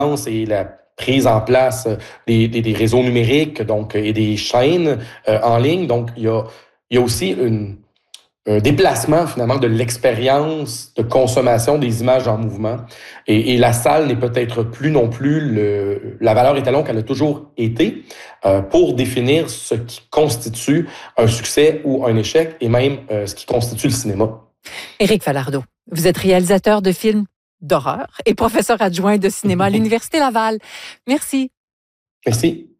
et la prise en place des réseaux numériques donc, et des chaînes en ligne. Donc, il y a aussi un déplacement finalement de l'expérience de consommation des images en mouvement. Et la salle n'est peut-être plus non plus la valeur étalon qu'elle a toujours été pour définir ce qui constitue un succès ou un échec et même ce qui constitue le cinéma. Éric Falardeau, vous êtes réalisateur de films d'horreur et professeur adjoint de cinéma à l'Université Laval. Merci. Merci.